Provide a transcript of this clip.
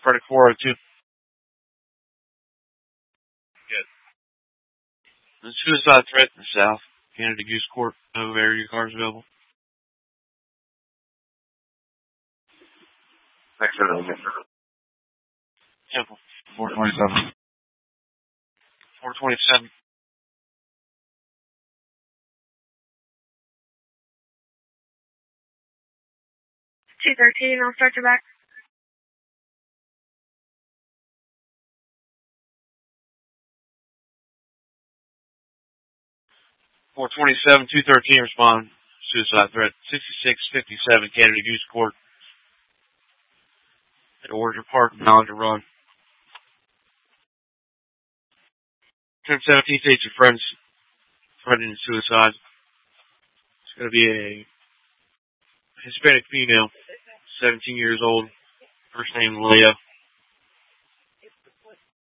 Verdict 402. Good. The suicide threat in the South. Canada Goose Court. No area cars available. Thanks for the number. Temple. 427. 427. 213, I'll start your back. 427, 213 respond. Suicide threat. 6657 Canada Goose Court. At Orchard Park, Mallard Run. 1017 states your friends threatening suicide. It's going to be a Hispanic female, 17 years old. First name Leah.